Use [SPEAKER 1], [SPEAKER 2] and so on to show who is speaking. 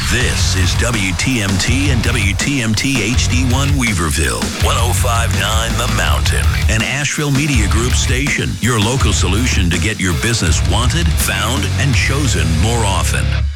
[SPEAKER 1] This is WTMT and WTMT HD1 Weaverville, 105.9 The Mountain, an Asheville Media Group station. Your local solution to get your business wanted, found, and chosen more often.